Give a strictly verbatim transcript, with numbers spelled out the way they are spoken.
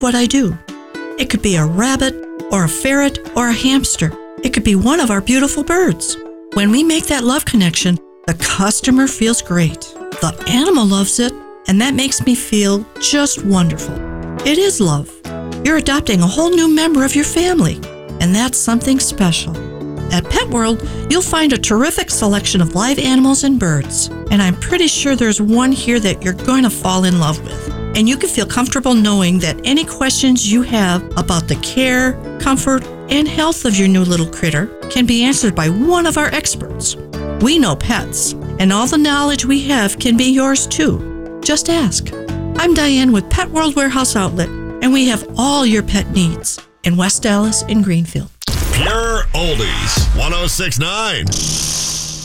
what I do. It could be a rabbit or a ferret or a hamster. It could be one of our beautiful birds. When we make that love connection, the customer feels great. The animal loves it, and that makes me feel just wonderful. It is love. You're adopting a whole new member of your family, and that's something special. At Pet World, you'll find a terrific selection of live animals and birds, and I'm pretty sure there's one here that you're going to fall in love with. And you can feel comfortable knowing that any questions you have about the care, comfort, and health of your new little critter can be answered by one of our experts. We know pets, and all the knowledge we have can be yours too. Just ask. I'm Diane with Pet World Warehouse Outlet, and we have all your pet needs in West Dallas and Greenfield. Pure Oldies, one oh six point nine.